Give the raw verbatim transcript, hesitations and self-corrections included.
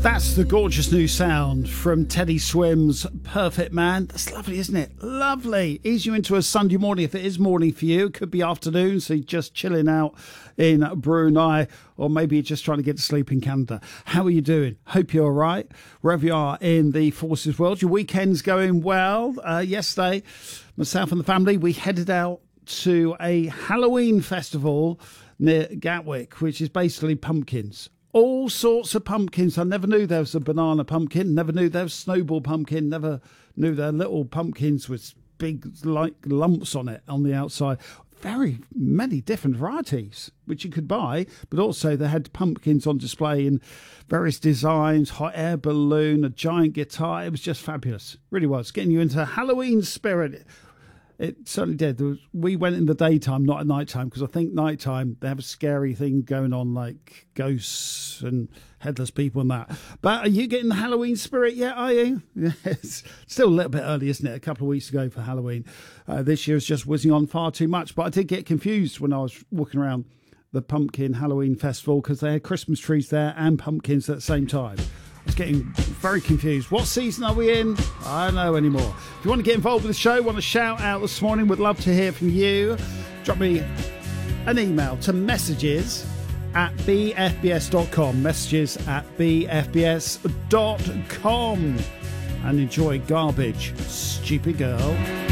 That's the gorgeous new sound from Teddy Swim's Perfect Man. That's lovely, isn't it? Lovely. Ease you into a Sunday morning if it is morning for you. It could be afternoon, so you're just chilling out in Brunei, or maybe you're just trying to get to sleep in Canada. How are you doing? Hope you're all right. Wherever you are in the forces world, your weekend's going well. Uh, yesterday, myself and the family, we headed out to a Halloween festival near Gatwick, which is basically pumpkins. All sorts of pumpkins. I never knew there was a banana pumpkin. Never knew there was a snowball pumpkin. Never knew there were little pumpkins with big like lumps on it on the outside. Very many different varieties which you could buy, but also they had pumpkins on display in various designs, hot air balloon, a giant guitar. It was just fabulous. It really was. Getting you into Halloween spirit. It certainly did. There was, we went in the daytime, not at nighttime, because I think nighttime they have a scary thing going on, like ghosts and headless people and that. But are you getting the Halloween spirit yet, are you? It's still a little bit early, isn't it? A couple of weeks ago for Halloween. Uh, this year's just whizzing on far too much. But I did get confused when I was walking around the Pumpkin Halloween Festival because they had Christmas trees there and pumpkins at the same time. I was getting very confused. What season are we in? I don't know anymore. If you want to get involved with the show, want to shout out this morning, would love to hear from you. Drop me an email to messages at b f b s dot com. Messages at b f b s dot com. And enjoy Garbage, Stupid Girl.